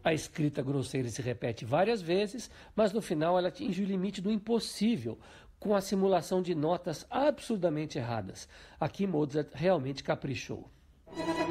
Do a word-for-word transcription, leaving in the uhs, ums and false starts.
A escrita grosseira se repete várias vezes, mas no final ela atinge o limite do impossível, com a simulação de notas absurdamente erradas. Aqui Mozart realmente caprichou.